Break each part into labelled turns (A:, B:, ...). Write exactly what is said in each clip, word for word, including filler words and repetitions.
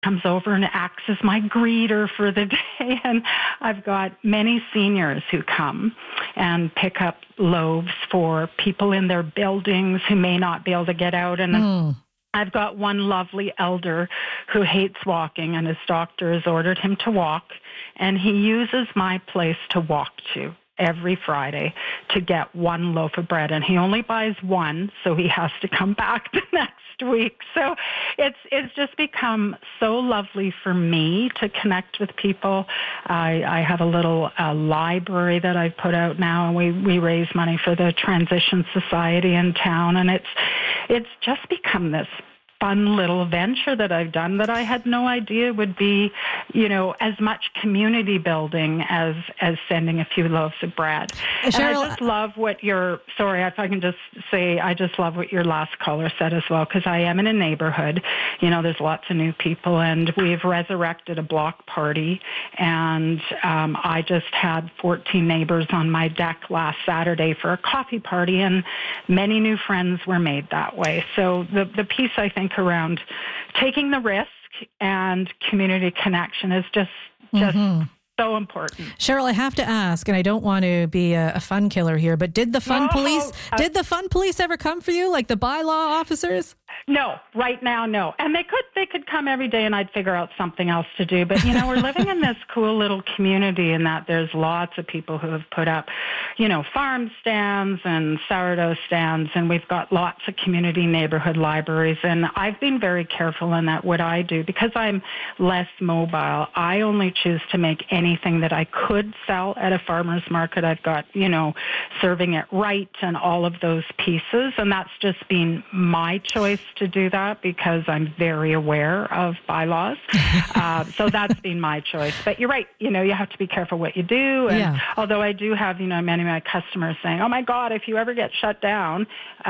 A: comes over and acts as my greeter for the day. And I've got many seniors who come and pick up loaves for people in their buildings who may not be able to get out. And mm. I've got one lovely elder who hates walking, and his doctor has ordered him to walk, and he uses my place to walk to every Friday to get one loaf of bread, and he only buys one, so he has to come back the next week. So it's it's just become so lovely for me to connect with people. I, I have a little uh, library that I've put out now, and we, we raise money for the Transition Society in town, and it's it's just become this fun little venture that I've done that I had no idea would be, you know, as much community building as, as sending a few loaves of bread. And
B: Cheryl,
A: I just love what your, sorry, if I can just say, I just love what your last caller said as well, because I am in a neighborhood, you know, there's lots of new people, and we've resurrected a block party, and um, I just had fourteen neighbors on my deck last Saturday for a coffee party, and many new friends were made that way. So the, the piece, I think, around taking the risk and community connection is just just mm-hmm. so important.
B: Cheryl, I have to ask, and I don't want to be a, a fun killer here, but did the fun
A: no,
B: police
A: uh,
B: did the fun police ever come for you, like the bylaw officers?
A: No, right now, no. And they could they could come every day and I'd figure out something else to do. But, you know, we're living in this cool little community in that there's lots of people who have put up, you know, farm stands and sourdough stands, and we've got lots of community neighborhood libraries. And I've been very careful in that what I do, because I'm less mobile, I only choose to make anything that I could sell at a farmer's market. I've got, you know, serving it right and all of those pieces. And that's just been my choice to do that because I'm very aware of bylaws. uh, so that's been my choice. But you're right. You know, you have to be careful what you do. And yeah. although I do have, you know, many of my customers saying, oh, my God, if you ever get shut down,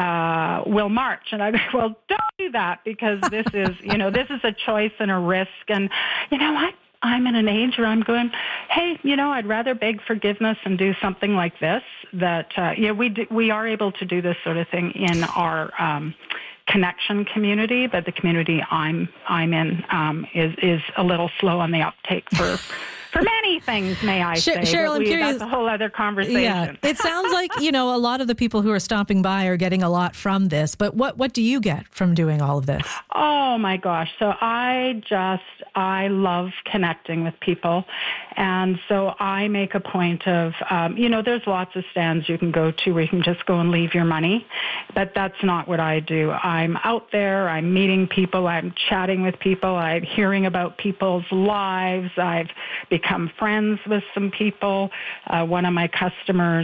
A: uh, we'll march. And I go, well, don't do that, because this is, you know, this is a choice and a risk. And, you know what? I'm in an age where I'm going, hey, you know, I'd rather beg forgiveness and do something like this. That, uh, yeah, we do, we are able to do this sort of thing in our um, connection community, but the community I'm I'm in um, is is a little slow on the uptake for. For many things, may I
B: Sh-
A: say.
B: Cheryl, I'm
A: we,
B: curious.
A: That's a whole other conversation.
B: Yeah, it sounds like, you know, a lot of the people who are stopping by are getting a lot from this. But what, what do you get from doing all of this?
A: Oh, my gosh. So I just, I love connecting with people. And so I make a point of, um, you know, there's lots of stands you can go to where you can just go and leave your money. But that's not what I do. I'm out there. I'm meeting people. I'm chatting with people. I'm hearing about people's lives. I've become friends with some people. Uh, one of my customers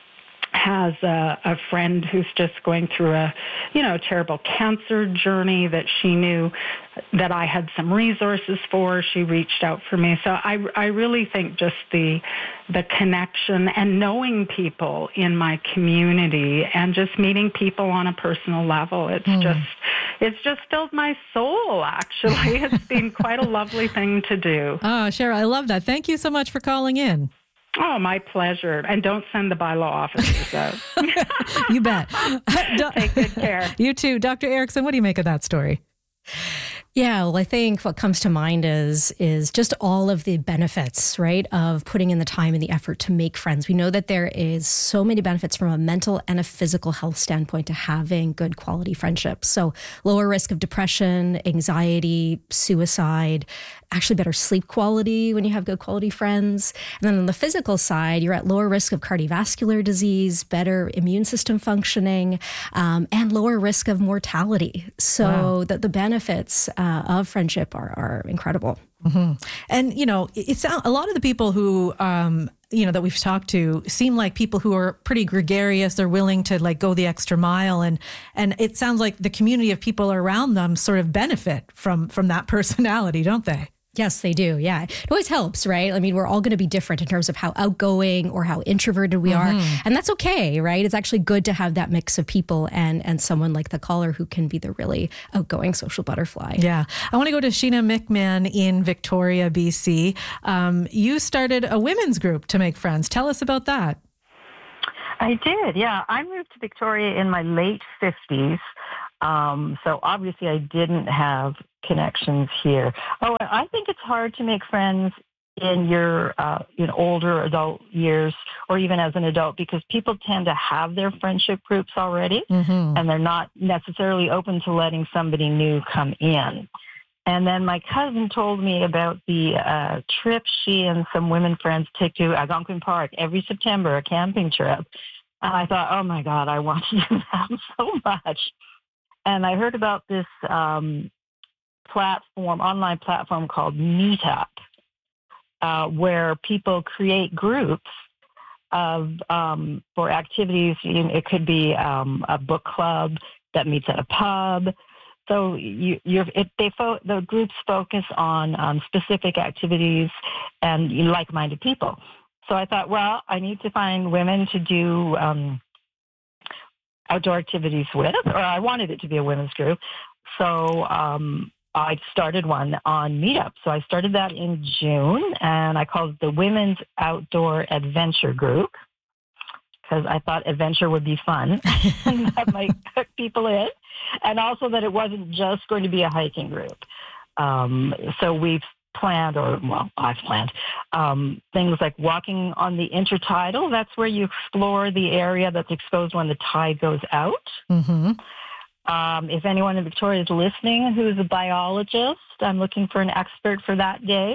A: has a, a friend who's just going through a, you know, terrible cancer journey that she knew that I had some resources for. She reached out for me. So I, I really think just the, the connection and knowing people in my community and just meeting people on a personal level, it's mm. just, it's just filled my soul, actually. It's been quite a lovely thing to do.
B: Oh, Cheryl, I love that. Thank you so much for calling in.
A: Oh, my pleasure. And don't send the bylaw officers out.
B: You bet.
A: Take good care.
B: You too. Doctor Erickson, what do you make of that story?
C: Yeah, well, I think what comes to mind is is just all of the benefits, right, of putting in the time and the effort to make friends. We know that there is so many benefits from a mental and a physical health standpoint to having good quality friendships. So lower risk of depression, anxiety, suicide, actually better sleep quality when you have good quality friends. And then on the physical side, you're at lower risk of cardiovascular disease, better immune system functioning, um, and lower risk of mortality. So wow. the, the benefits uh, of friendship are, are incredible.
B: Mm-hmm. And, you know, it's a lot of the people who, um, you know, that we've talked to seem like people who are pretty gregarious. They're willing to like go the extra mile. And, and it sounds like the community of people around them sort of benefit from, from that personality, don't they?
C: Yes, they do. Yeah. It always helps, right? I mean, we're all going to be different in terms of how outgoing or how introverted we mm-hmm. are. And that's okay, right? It's actually good to have that mix of people and and someone like the caller who can be the really outgoing social butterfly.
B: Yeah. I want to go to Sheena McMahon in Victoria, B C. Um, you started a women's group to make friends. Tell us about that.
D: I did, yeah. I moved to Victoria in my late fifties. Um, so obviously I didn't have connections here. Oh, I think it's hard to make friends in your uh, in older adult years or even as an adult because people tend to have their friendship groups already mm-hmm. and they're not necessarily open to letting somebody new come in. And then my cousin told me about the uh, trip she and some women friends take to Algonquin Park every September, a camping trip. And I thought, oh my God, I want to do that so much. And I heard about this um, platform, online platform called Meetup. Uh, where people create groups of um, for activities. It could be um, a book club that meets at a pub. So you, you're, it, they fo- the groups focus on um, specific activities and like-minded people. So I thought, well, I need to find women to do um, outdoor activities with, or I wanted it to be a women's group. So um, I started one on Meetup. So I started that in June, and I called it the Women's Outdoor Adventure Group because I thought adventure would be fun and that might hook people in, and also that it wasn't just going to be a hiking group. Um, so we've planned, or well, I've planned, um, things like walking on the intertidal. That's where you explore the area that's exposed when the tide goes out. Mm-hmm. Um, if anyone in Victoria is listening who's a biologist, I'm looking for an expert for that day.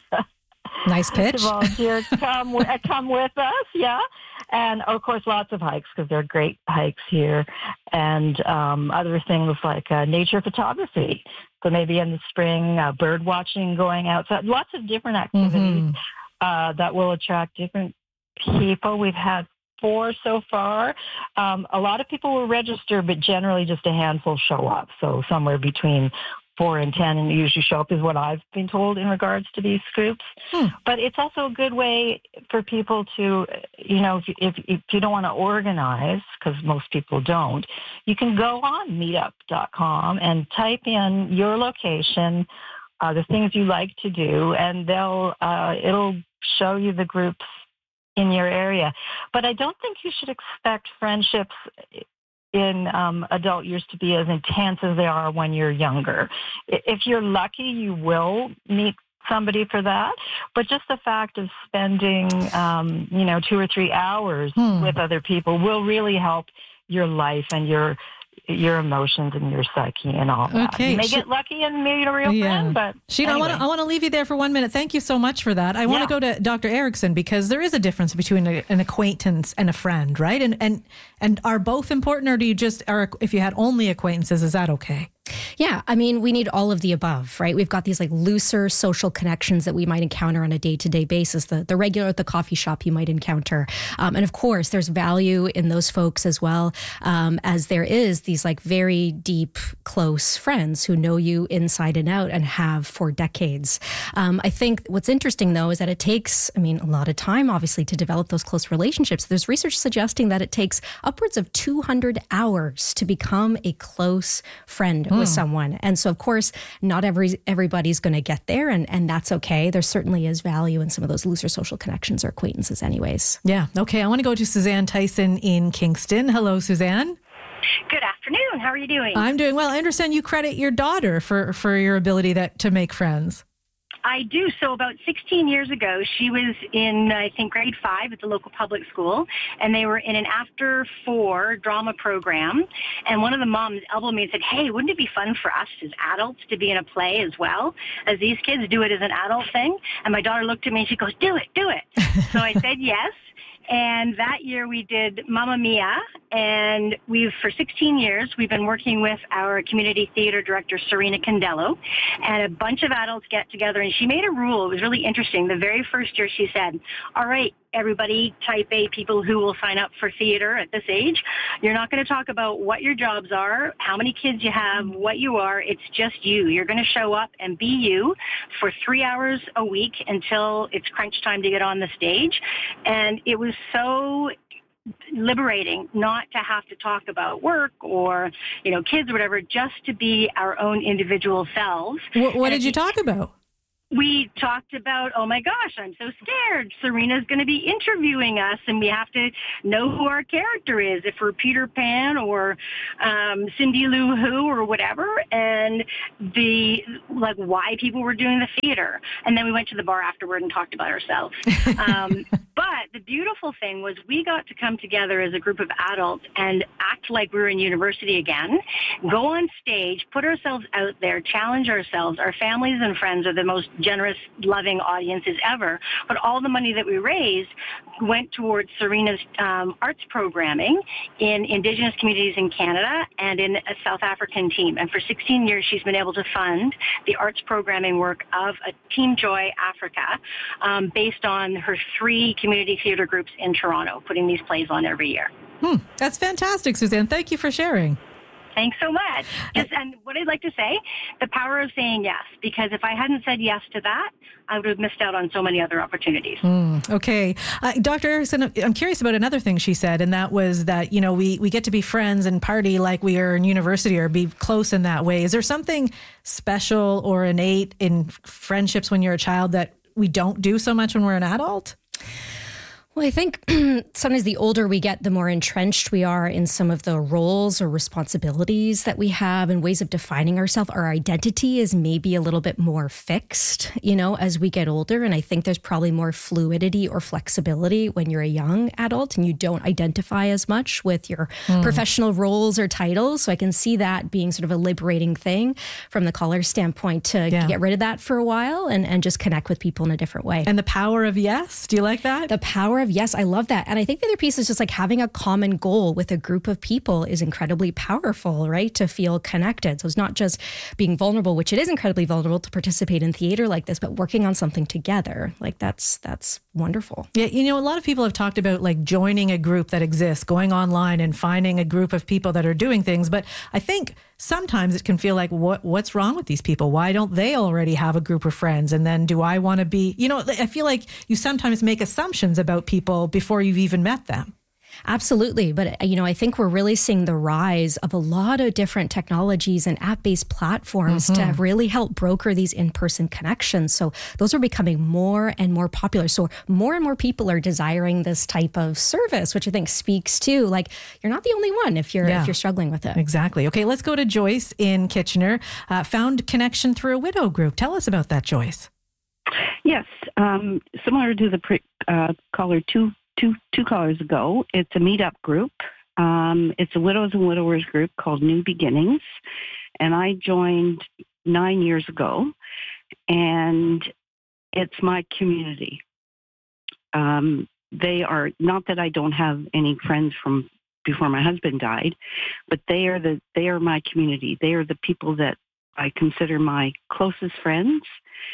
B: Nice pitch.
D: To volunteer, come, come with us, yeah. And, of course, lots of hikes because there are great hikes here. And um, other things like uh, nature photography. So maybe in the spring, uh, bird watching, going outside. Lots of different activities mm-hmm. uh, that will attract different people. We've had four so far. Um, a lot of people will register, but generally just a handful show up. So somewhere between four and ten and usually show up is what I've been told in regards to these groups. Hmm. But it's also a good way for people to, you know, if, if, if you don't want to organize, because most people don't, you can go on meetup dot com and type in your location, uh, the things you like to do, and they'll uh, it'll show you the groups in your area. But I don't think you should expect friendships in um, adult years to be as intense as they are when you're younger. If you're lucky, you will meet somebody for that. But just the fact of spending, um, you know, two or three hours hmm. with other people will really help your life and your your emotions and your psyche and all that.
B: Okay.
D: You may
B: she,
D: get lucky and meet a real
B: yeah.
D: friend, but
B: Sheena,
D: anyway.
B: I want to I want to leave you there for one minute. Thank you so much for that. I want to
D: yeah.
B: go to Doctor Erickson because there is a difference between a, an acquaintance and a friend, right? And and and are both important, or do you just, or if you had only acquaintances, is that okay?
C: Yeah, I mean, we need all of the above, right? We've got these like looser social connections that we might encounter on a day-to-day basis, the, the regular at the coffee shop you might encounter. Um, and of course, there's value in those folks as well, um, as there is these like very deep, close friends who know you inside and out and have for decades. Um, I think what's interesting, though, is that it takes, I mean, a lot of time, obviously, to develop those close relationships. There's research suggesting that it takes upwards of two hundred hours to become a close friend with someone. And so, of course, not every everybody's going to get there, and, and that's okay. There certainly is value in some of those looser social connections or acquaintances anyways.
B: Yeah. Okay. I want to go to Suzanne Tyson in Kingston. Hello, Suzanne.
E: Good afternoon. How are you doing?
B: I'm doing well. I understand you credit your daughter for, for your ability that, to make friends.
E: I do. So about sixteen years ago, she was in, I think, grade five at the local public school, and they were in an after four drama program. And one of the moms elbowed me and said, hey, wouldn't it be fun for us as adults to be in a play as well, as these kids do it as an adult thing? And my daughter looked at me and she goes, do it, do it. So I said yes. And that year we did Mamma Mia, and we've, for sixteen years, we've been working with our community theater director, Serena Candello, and a bunch of adults get together, and she made a rule. It was really interesting. The very first year she said, all right, everybody, type A people who will sign up for theater at this age, you're not going to talk about what your jobs are, how many kids you have, what you are. It's just you. You're going to show up and be you for three hours a week until it's crunch time to get on the stage. And it was so liberating not to have to talk about work or, you know, kids or whatever, just to be our own individual selves.
B: What, what did you talk about?
E: we talked about, oh my gosh, I'm so scared. Serena's going to be interviewing us and we have to know who our character is, if we're Peter Pan or um, Cindy Lou Who or whatever, and the, like, why people were doing the theater. And then we went to the bar afterward and talked about ourselves. Um, but the beautiful thing was we got to come together as a group of adults and act like we were in university again, go on stage, put ourselves out there, challenge ourselves. Our families and friends are the most generous, loving audiences ever. But all the money that we raised went towards Serena's um, arts programming in Indigenous communities in Canada and in a South African team. And for sixteen years, she's been able to fund the arts programming work of a Team Joy Africa um, based on her three community theater groups in Toronto, putting these plays on every year.
B: Hmm, that's fantastic, Suzanne. Thank you for sharing.
E: Thanks so much. Just, and what I'd like to say, the power of saying yes, because if I hadn't said yes to that, I would have missed out on so many other opportunities.
B: Mm, okay. Uh, Doctor Erickson, I'm curious about another thing she said, and that was that, you know, we, we get to be friends and party like we are in university or be close in that way. Is there something special or innate in friendships when you're a child that we don't do so much when we're an adult?
C: Well, I think sometimes the older we get, the more entrenched we are in some of the roles or responsibilities that we have and ways of defining ourselves. Our identity is maybe a little bit more fixed, you know, as we get older. And I think there's probably more fluidity or flexibility when you're a young adult and you don't identify as much with your mm. professional roles or titles. So I can see that being sort of a liberating thing from the caller standpoint to yeah. get rid of that for a while and, and just connect with people in a different way.
B: And the power of yes. Do you like that?
C: The power of yes, I love that. And I think the other piece is just like having a common goal with a group of people is incredibly powerful, right? To feel connected. So it's not just being vulnerable, which it is incredibly vulnerable to participate in theater like this, but working on something together. Like that's, that's wonderful.
B: Yeah. You know, a lot of people have talked about like joining a group that exists, going online and finding a group of people that are doing things. But I think sometimes it can feel like, what what's wrong with these people? Why don't they already have a group of friends? And then do I want to be, you know, I feel like you sometimes make assumptions about people before you've even met them.
C: Absolutely. But, you know, I think we're really seeing the rise of a lot of different technologies and app-based platforms mm-hmm. to really help broker these in-person connections. So those are becoming more and more popular. So more and more people are desiring this type of service, which I think speaks to like, you're not the only one if you're yeah. if you're struggling with it.
B: Exactly. Okay, let's go to Joyce in Kitchener. Uh, found connection through a widow group. Tell us about that, Joyce.
F: Yes. Um, similar to the pre- uh, caller two Two, two callers ago, it's a meetup group. Um, it's a widows and widowers group called New Beginnings, and I joined nine years ago, and it's my community. Um, they are, not that I don't have any friends from before my husband died, but they are the they are my community. They are the people that I consider my closest friends,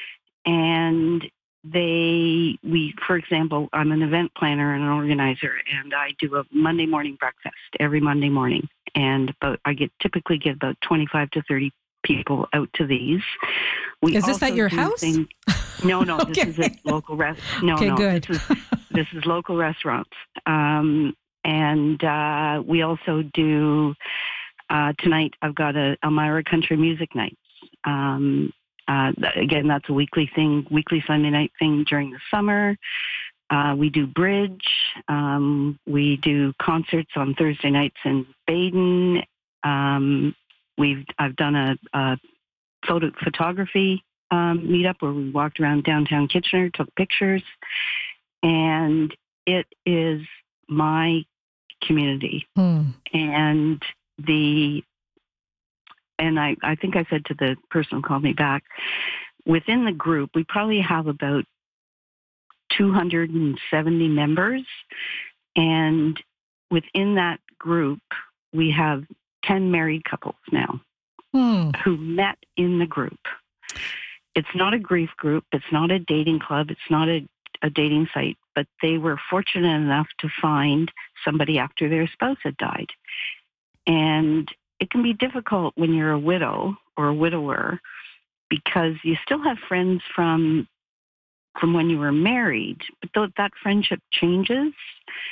F: and They, we, for example, I'm an event planner and an organizer, and I do a Monday morning breakfast every Monday morning. And about, I get typically get about twenty-five to thirty people out to these. We
B: is this at your house?
F: Things, no, no,
B: okay.
F: This is at local rest. No,
B: okay,
F: no,
B: good.
F: this is this is local restaurants. Um, and uh, we also do uh, tonight. I've got a Elmira Country Music Nights. Um, Uh, again, that's a weekly thing, weekly Sunday night thing during the summer. Uh, we do bridge. Um, we do concerts on Thursday nights in Baden. Um, we've I've done a, a photo photography um, meetup where we walked around downtown Kitchener, took pictures, and it is my community. Hmm. And the And I, I think I said to the person who called me back, within the group, we probably have about two hundred seventy members. And within that group, we have ten married couples now hmm. who met in the group. It's not a grief group. It's not a dating club. It's not a, a dating site. But they were fortunate enough to find somebody after their spouse had died. And it can be difficult when you're a widow or a widower because you still have friends from from when you were married, but th- that friendship changes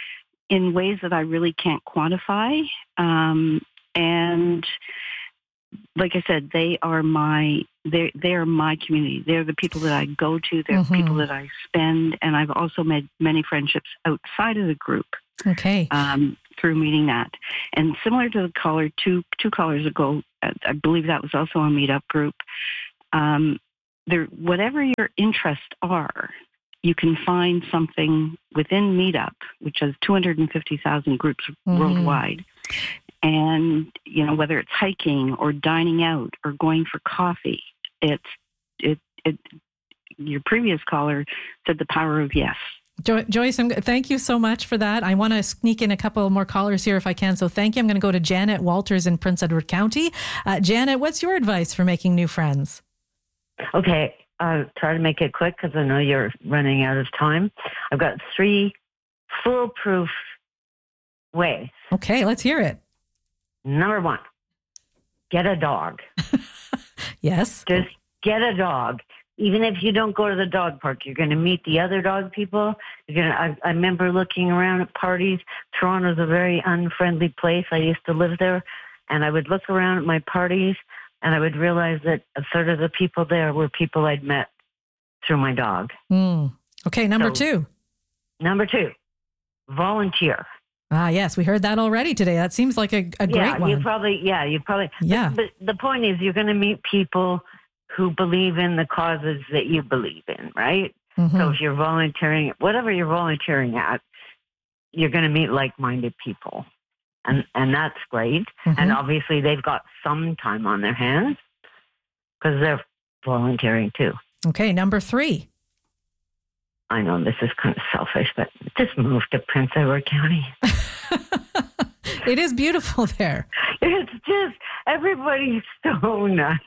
F: in ways that I really can't quantify. Um, and like I said, they are my they they are my community. They're the people that I go to. They're
B: Mm-hmm.
F: the people that I spend, and I've also made many friendships outside of the group.
B: Okay.
F: Um, through meeting that, and similar to the caller two two callers ago, I believe that was also a meetup group. Um, there, whatever your interests are, you can find something within Meetup, which has two hundred fifty thousand groups
B: Mm-hmm.
F: worldwide. And, you know, whether it's hiking or dining out or going for coffee, it's, it, it, your previous caller said the power of yes.
B: Jo- Joyce, I'm, thank you so much for that. I want to sneak in a couple more callers here if I can. So thank you. I'm going to go to Janet Walters in Prince Edward County. Uh, Janet, what's your advice for making new friends?
G: Okay, I'll try to make it quick because I know you're running out of time. I've got three foolproof ways.
B: Okay, let's hear it.
G: Number one, get a dog.
B: Yes.
G: Just get a dog. Even if you don't go to the dog park, you're going to meet the other dog people. You're going to, I, I remember looking around at parties. Toronto's a very unfriendly place. I used to live there, and I would look around at my parties, and I would realize that a third of the people there were people I'd met through my dog.
B: Mm. Okay, number
G: So-
B: two.
G: Number two, volunteer.
B: Ah, yes, we heard that already today. That seems like a, a great
G: yeah,
B: one.
G: you probably, yeah, you probably,
B: Yeah.
G: But, but the point is, you're going to meet people who believe in the causes that you believe in, right?
B: Mhm.
G: So if you're volunteering, whatever you're volunteering at, you're going to meet like-minded people, and and that's great.
B: Mhm.
G: And obviously, they've got some time on their hands because they're volunteering too.
B: Okay, number three.
G: I know this is kind of selfish, but just move to Prince Edward County.
B: It is beautiful there.
G: It's just everybody's so nice,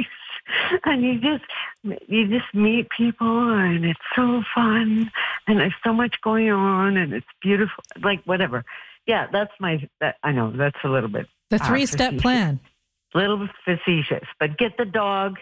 G: and you just you just meet people, and it's so fun, and there's so much going on, and it's beautiful. Like whatever, yeah, that's my. That, I know that's a little bit
B: The
G: uh,
B: three-step
G: facetious.
B: plan.
G: Little bit facetious, but get the dog,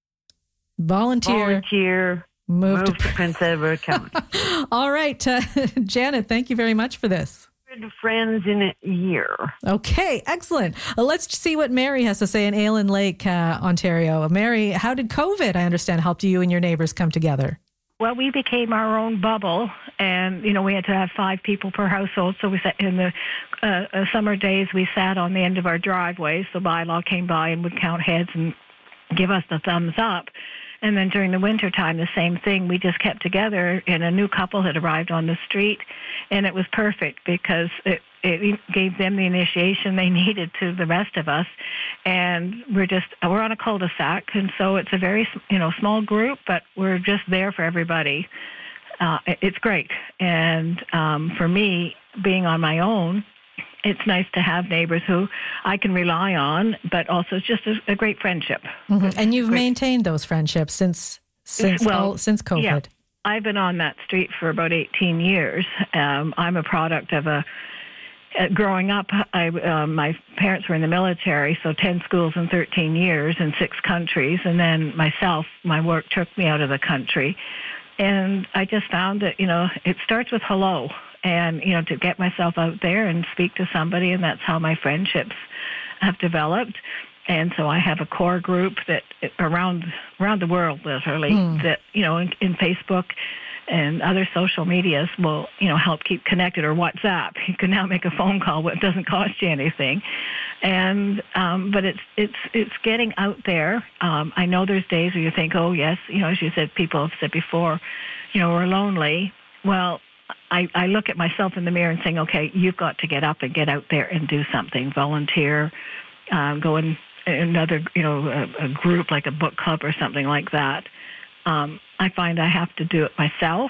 B: Volunteer.
G: volunteer,
B: Move,
G: move
B: to.
G: to Prince Edward County.
B: All right, uh, Janet, thank you very much for this.
G: Friends in a year.
B: Okay, excellent. Uh, let's see what Mary has to say in Aylan Lake, uh, Ontario. Mary, how did COVID, I understand, help you and your neighbors come together?
H: Well, we became our own bubble, and you know we had to have five people per household. So we sat in the uh, uh, summer days. We sat on the end of our driveway. So bylaw came by and would count heads and give us the thumbs up. And then during the winter time, the same thing. We just kept together, and a new couple had arrived on the street, and it was perfect because it, it gave them the initiation they needed to the rest of us. And we're just we're on a cul-de-sac, and so it's a very you know small group, but we're just there for everybody. Uh, it's great, and um, for me, being on my own, it's nice to have neighbors who I can rely on, but also it's just a, a great friendship.
B: Mm-hmm. And you've
H: Great.
B: maintained those friendships since since
H: Well,
B: all, since COVID.
H: yeah. I've been on that street for about eighteen years. Um, I'm a product of a, uh, growing up, I, uh, my parents were in the military, so ten schools in thirteen years in six countries. And then myself, my work took me out of the country. And I just found that, you know, it starts with hello. And, you know, to get myself out there and speak to somebody, and that's how my friendships have developed. And so I have a core group that around around the world, literally,
B: Mm.
H: that, you know, in, in Facebook and other social medias will, you know, help keep connected, or WhatsApp. You can now make a phone call, what doesn't cost you anything. And, um, but it's, it's, it's getting out there. Um, I know there's days where you think, oh yes, you know, as you said, people have said before, you know, we're lonely. Well, I, I look at myself in the mirror and saying, okay, you've got to get up and get out there and do something, volunteer, uh, go in another, you know, a, a group like a book club or something like that. Um, I find I have to do it myself.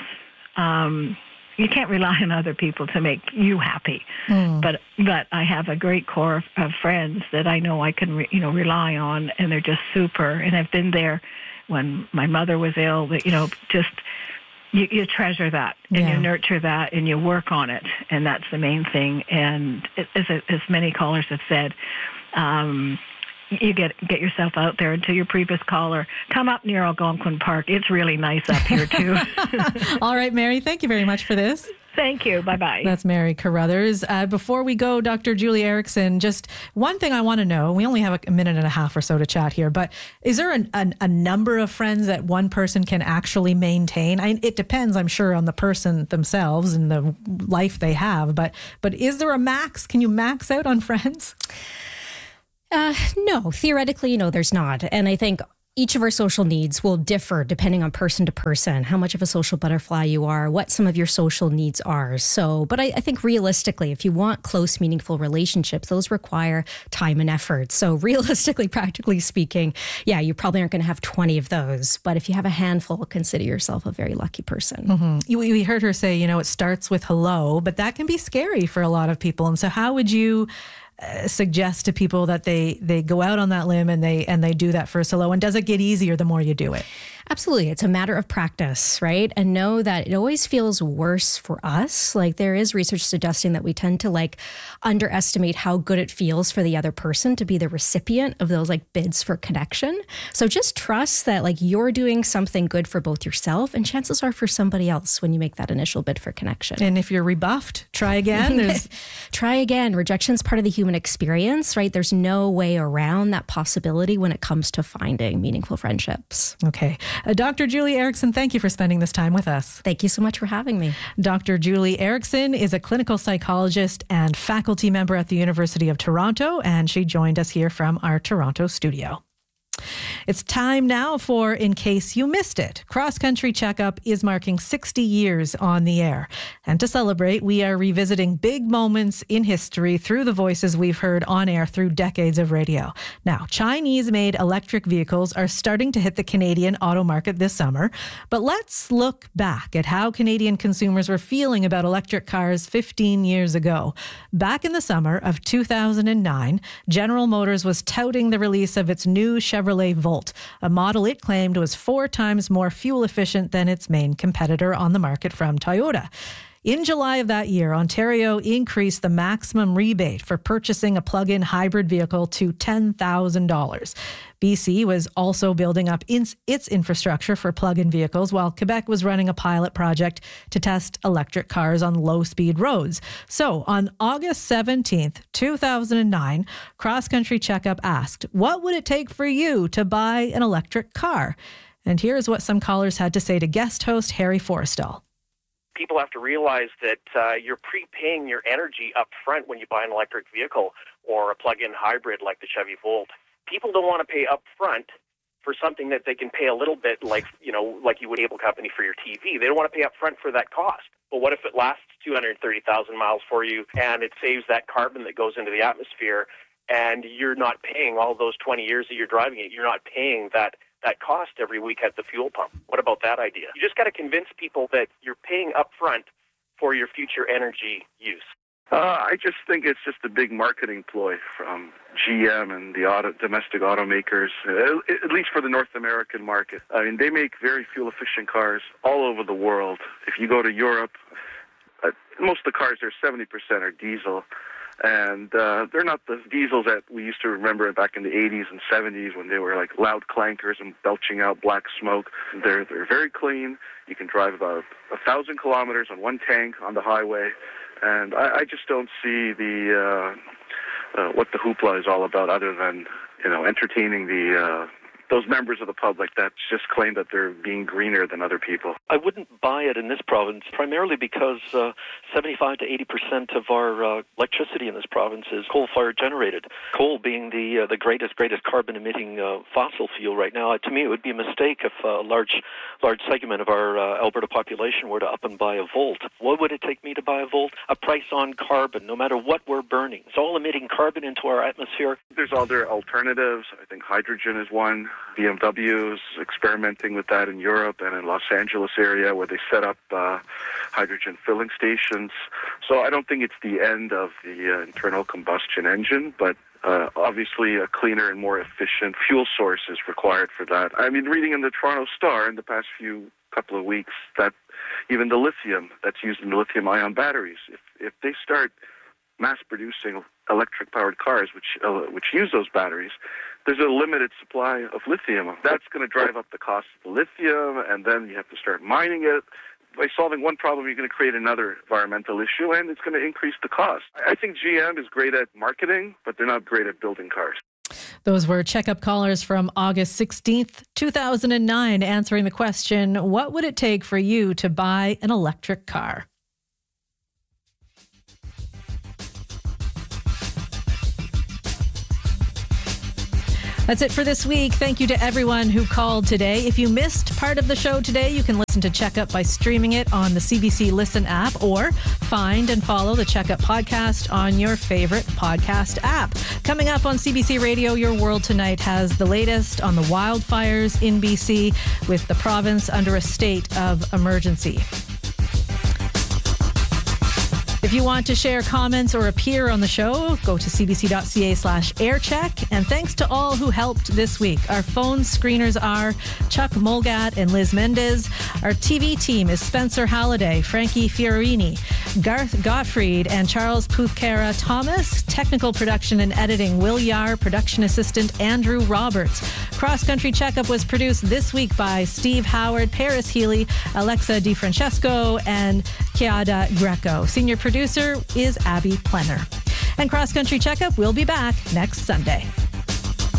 H: Um, you can't rely on other people to make you happy,
B: Mm.
H: but but I have a great core of, of friends that I know I can re, you know rely on, and they're just super. And I've been there when my mother was ill. That you know just. You, you treasure that, and
B: Yeah.
H: you nurture that, and you work on it, and that's the main thing. And as, as many callers have said, um, you get get yourself out there. And to your previous caller, come up near Algonquin Park. It's really nice up here, too.
B: All right, Mary, thank you very much for this.
H: Thank you. Bye-bye.
B: That's Mary Carruthers. Uh, before we go, Doctor Julie Erickson, just one thing I want to know. We only have a minute and a half or so to chat here, but is there an, an, a number of friends that one person can actually maintain? I, it depends, I'm sure, on the person themselves and the life they have, but but is there a max? Can you max out on friends?
C: Uh, no, theoretically, no, there's not. And I think each of our social needs will differ depending on person to person, how much of a social butterfly you are, what some of your social needs are. So, but I, I think realistically, if you want close, meaningful relationships, those require time and effort. So realistically, practically speaking, yeah, you probably aren't going to have twenty of those. But if you have a handful, consider yourself a very lucky person.
B: Mm-hmm. You, we heard her say, you know, it starts with hello, but that can be scary for a lot of people. And so how would you Uh, suggest to people that they they go out on that limb and they and they do that first hello? And does it get easier the more you do it?
C: Absolutely. It's a matter of practice, right? And know that it always feels worse for us. Like there is research suggesting that we tend to like underestimate how good it feels for the other person to be the recipient of those like bids for connection. So just trust that like you're doing something good for both yourself and chances are for somebody else when you make that initial bid for connection.
B: And if you're rebuffed, try again. There's...
C: try again. Rejection's part of the human experience, right? There's no way around that possibility when it comes to finding meaningful friendships.
B: Okay. Uh, Doctor Julie Erickson, thank you for spending this time with us.
C: Thank you so much for having me.
B: Doctor Julie Erickson is a clinical psychologist and faculty member at the University of Toronto, and she joined us here from our Toronto studio. It's time now for In Case You Missed It. Cross Country Checkup is marking sixty years on the air. And to celebrate, we are revisiting big moments in history through the voices we've heard on air through decades of radio. Now, Chinese-made electric vehicles are starting to hit the Canadian auto market this summer. But let's look back at how Canadian consumers were feeling about electric cars fifteen years ago. Back in the summer of two thousand nine, General Motors was touting the release of its new Chevrolet Volt, a model it claimed was four times more fuel efficient than its main competitor on the market from Toyota. In July of that year, Ontario increased the maximum rebate for purchasing a plug-in hybrid vehicle to ten thousand dollars. B C was also building up its infrastructure for plug-in vehicles, while Quebec was running a pilot project to test electric cars on low-speed roads. So on August seventeenth, two thousand nine, Cross Country Checkup asked, what would it take for you to buy an electric car? And here's what some callers had to say to guest host Harry Forrestal.
I: People have to realize that uh, you're prepaying your energy up front when you buy an electric vehicle or a plug-in hybrid like the Chevy Volt. People don't want to pay up front for something that they can pay a little bit like, you know, like you would cable company for your T V. They don't want to pay up front for that cost. But what if it lasts two hundred thirty thousand miles for you and it saves that carbon that goes into the atmosphere and you're not paying all those twenty years that you're driving it, you're not paying that that cost every week at the fuel pump? What about that idea? You just got to convince people that you're paying up front for your future energy use.
J: Uh, I just think it's just a big marketing ploy from G M and the auto, domestic automakers, uh, at least for the North American market. I mean, they make very fuel-efficient cars all over the world. If you go to Europe, uh, most of the cars there, seventy percent are diesel. And uh, they're not the diesels that we used to remember back in the eighties and seventies when they were like loud clankers and belching out black smoke. They're they're very clean. You can drive about a thousand kilometers on one tank on the highway, and I, I just don't see the uh, uh, what the hoopla is all about, other than you know entertaining the uh, those members of the public that just claim that they're being greener than other people.
K: I wouldn't buy it in this province, primarily because uh, seventy-five to eighty percent of our uh, electricity in this province is coal-fired generated. Coal being the uh, the greatest, greatest carbon-emitting uh, fossil fuel right now. Uh, to me, it would be a mistake if a large, large segment of our uh, Alberta population were to up and buy a Volt. What would it take me to buy a Volt? A price on carbon, no matter what we're burning. It's all emitting carbon into our atmosphere.
J: There's other alternatives. I think hydrogen is one. B M W is experimenting with that in Europe and in Los Angeles area, where they set up uh, hydrogen filling stations. So I don't think it's the end of the uh, internal combustion engine, but uh, obviously a cleaner and more efficient fuel source is required for that. I mean, reading in the Toronto Star in the past few couple of weeks that even the lithium that's used in the lithium-ion batteries, if if they start mass-producing electric-powered cars which uh, which use those batteries, there's a limited supply of lithium. That's going to drive up the cost of the lithium, and then you have to start mining it. by solving one problem, you're going to create another environmental issue, and it's going to increase the cost. I think G M is great at marketing, but they're not great at building cars.
B: Those were checkup callers from August sixteenth, two thousand nine, answering the question, what would it take for you to buy an electric car? That's it for this week. Thank you to everyone who called today. If you missed part of the show today, you can listen to Checkup by streaming it on the C B C Listen app or find and follow the Checkup podcast on your favorite podcast app. Coming up on C B C Radio, Your World Tonight has the latest on the wildfires in B C with the province under a state of emergency. If you want to share comments or appear on the show, go to cbc.ca slash aircheck. And thanks to all who helped this week. Our phone screeners are Chuck Mulgat and Liz Mendez. Our T V team is Spencer Halliday, Frankie Fiorini, Garth Gottfried, and Charles Puthkara Thomas. Technical production and editing, Will Yar. Production assistant, Andrew Roberts. Cross Country Checkup was produced this week by Steve Howard, Paris Healy, Alexa DiFrancesco, and Chiada Greco. Senior producer is Abby Plenner. And Cross Country Checkup will be back next Sunday.